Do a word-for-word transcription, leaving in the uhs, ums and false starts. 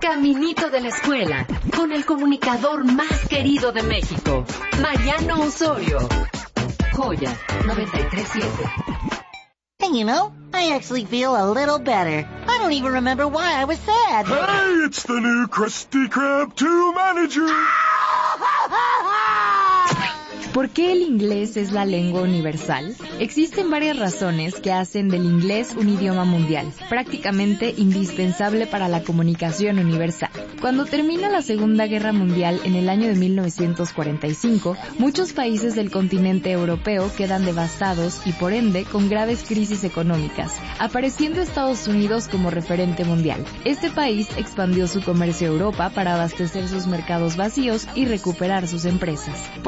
Caminito de la escuela, con el comunicador más querido de México, Mariano Osorio. Joya noventa y tres punto siete. Hey, you know, I actually feel a little better. I don't even remember why I was sad. Hey, it's the new Krusty Krab two manager. ¿Por qué el inglés es la lengua universal? Existen varias razones que hacen del inglés un idioma mundial, prácticamente indispensable para la comunicación universal. Cuando termina la Segunda Guerra Mundial en el año de mil novecientos cuarenta y cinco, muchos países del continente europeo quedan devastados y por ende con graves crisis económicas, apareciendo Estados Unidos como referente mundial. Este país expandió su comercio a Europa para abastecer sus mercados vacíos y recuperar sus empresas.